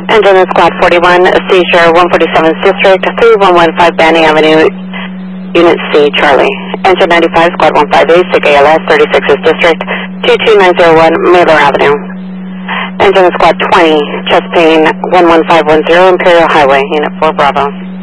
Engine in Squad 41, seizure 147th District, 3115 Banning Avenue, Unit C, Charlie. Engine 95, Squad 158, SIG ALS, 36th District, 22901 Mailer Avenue. Engine in Squad 20, chest pain 11510, Imperial Highway, Unit 4 Bravo.